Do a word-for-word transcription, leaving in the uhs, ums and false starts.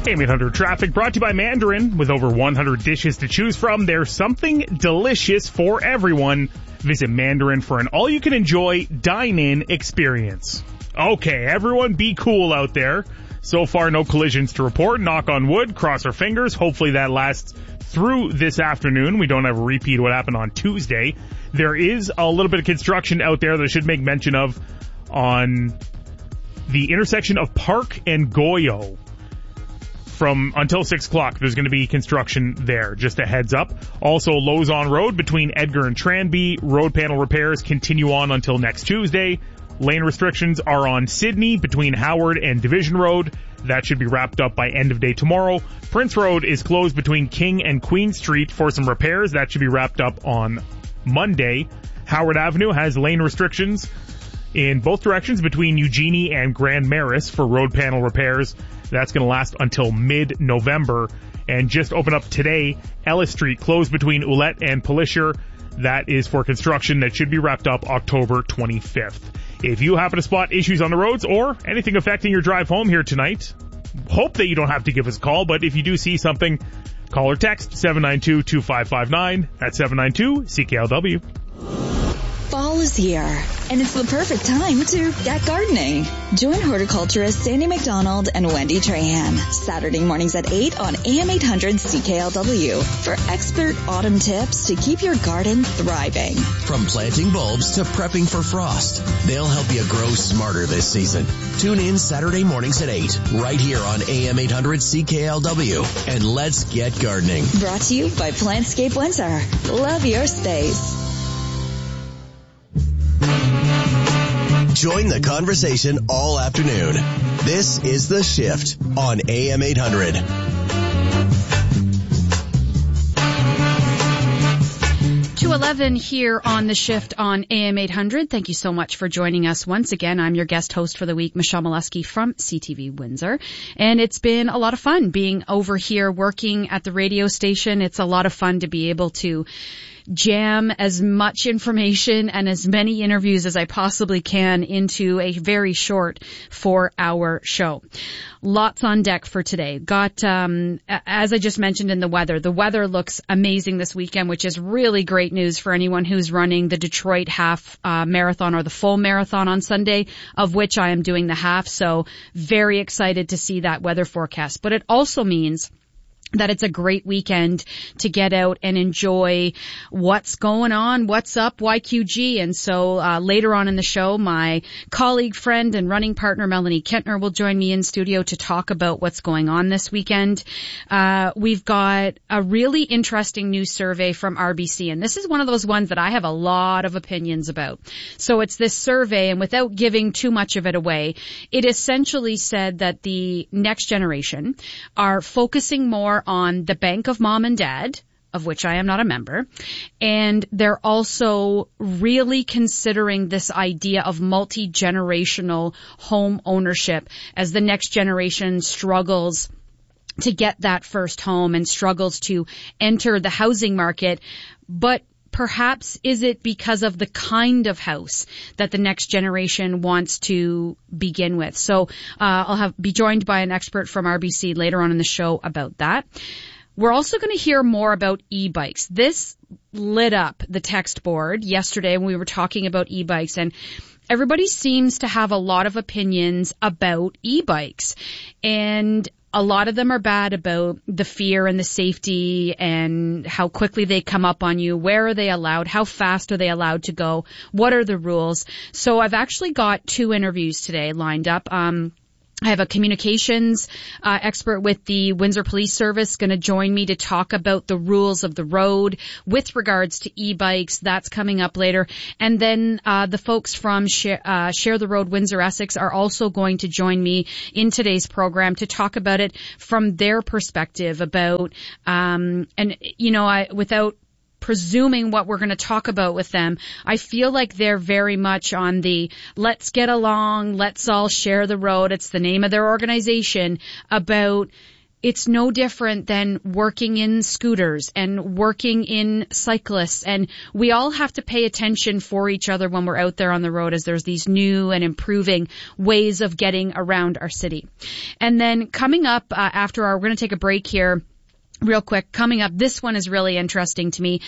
A M eight hundred traffic brought to you by Mandarin. With over one hundred dishes to choose from, there's something delicious for everyone. Visit Mandarin for an all-you-can-enjoy dine-in experience. Okay, everyone be cool out there. So far, no collisions to report. Knock on wood, cross our fingers. Hopefully that lasts through this afternoon. We don't have a repeat of what happened on Tuesday. There is a little bit of construction out there that I should make mention of on the intersection of Park and Goyo. From until six o'clock, there's going to be construction there. Just a heads up. Also, Lozon Road between Edgar and Tranby. Road panel repairs continue on until next Tuesday. Lane restrictions are on Sydney between Howard and Division Road. That should be wrapped up by end of day tomorrow. Prince Road is closed between King and Queen Street for some repairs. That should be wrapped up on Monday. Howard Avenue has lane restrictions in both directions between Eugenie and Grand Maris for road panel repairs. That's going to last until mid-November. And just open up today, Ellis Street closed between Ouellette and Pelisher. That is for construction that should be wrapped up October twenty-fifth. If you happen to spot issues on the roads or anything affecting your drive home here tonight, hope that you don't have to give us a call, but if you do see something, call or text seven nine two, two five five nine. That's seven nine two C K L W. Fall is here, and it's the perfect time to get gardening. Join horticulturist Sandy McDonald and Wendy Trahan Saturday mornings at eight on A M eight hundred C K L W for expert autumn tips to keep your garden thriving. From planting bulbs to prepping for frost, they'll help you grow smarter this season. Tune in Saturday mornings at eight, right here on A M eight hundred C K L W, and let's get gardening. Brought to you by Plantscape Windsor. Love your space. Join the conversation all afternoon. This is The Shift on A M eight hundred. two eleven here on The Shift on A M eight hundred. Thank you so much for joining us once again. I'm your guest host for the week, Michelle Molesky from C T V Windsor. And it's been a lot of fun being over here working at the radio station. It's a lot of fun to be able to jam as much information and as many interviews as I possibly can into a very short four-hour show. Lots on deck for today. Got, um, as I just mentioned in the weather, the weather looks amazing this weekend, which is really great news for anyone who's running the Detroit half uh, marathon or the full marathon on Sunday, of which I am doing the half. So very excited to see that weather forecast. But it also means that it's a great weekend to get out and enjoy what's going on, what's up, Y Q G. And so uh, later on in the show, my colleague, friend, and running partner, Melanie Kentner, will join me in studio to talk about what's going on this weekend. Uh, we've got a really interesting new survey from R B C, and this is one of those ones that I have a lot of opinions about. So it's this survey, and without giving too much of it away, it essentially said that the next generation are focusing more on the bank of mom and dad, of which I am not a member, and they're also really considering this idea of multi-generational home ownership as the next generation struggles to get that first home and struggles to enter the housing market. But perhaps is it because of the kind of house that the next generation wants to begin with? So uh, I'll have be joined by an expert from R B C later on in the show about that. We're also going to hear more about e-bikes. This lit up the text board yesterday when we were talking about e-bikes, and everybody seems to have a lot of opinions about e-bikes. And a lot of them are bad about the fear and the safety and how quickly they come up on you. Where are they allowed? How fast are they allowed to go? What are the rules? So I've actually got two interviews today lined up. Um, I have a communications uh, expert with the Windsor Police Service going to join me to talk about the rules of the road with regards to e-bikes. That's coming up later. And then uh, the folks from Share, uh, Share the Road Windsor Essex are also going to join me in today's program to talk about it from their perspective about, um, and, you know, I, without presuming what we're going to talk about with them, I feel like they're very much on the let's get along, let's all share the road. It's the name of their organization, about it's no different than working in scooters and working in cyclists. And we all have to pay attention for each other when we're out there on the road, as there's these new and improving ways of getting around our city. And then coming up uh, after our, we're going to take a break here real quick. Coming up, this one is really interesting to me.